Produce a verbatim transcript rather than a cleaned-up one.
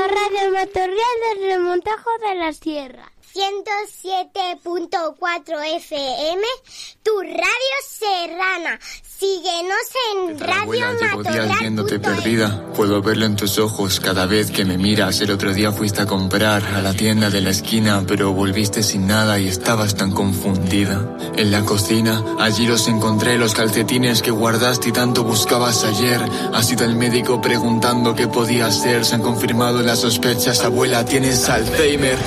Radio Matorral del Remontajo de la Sierra. ciento siete punto cuatro F M, tu radio serrana. Síguenos en Radio Abuela, llevo días Matorral. viéndote perdida. Puedo verlo en tus ojos cada vez que me miras. El otro día fuiste a comprar a la tienda de la esquina, pero volviste sin nada y estabas tan confundida. En la cocina, allí los encontré, los calcetines que guardaste y tanto buscabas ayer. Ha sido el médico preguntando qué podía hacer. Se han confirmado las sospechas. Abuela, tienes Alzheimer.